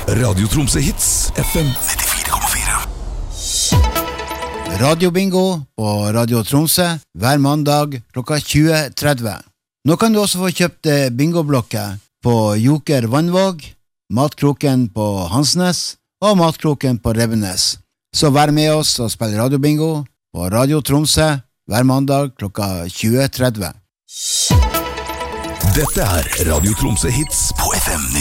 Radio Tromsø Hits, FM 94,4. Radio Bingo på Radio Tromsø hver mandag klokka 20:30. Nå kan du også få kjøpt bingoblokker på Joker Vannvåg, Matkroken på Hansnes og Matkroken på Revenes. Så vær med oss og spill Radio Bingo på Radio Tromsø hver mandag klokka 20:30. Dette Radio Tromsø Hits på FM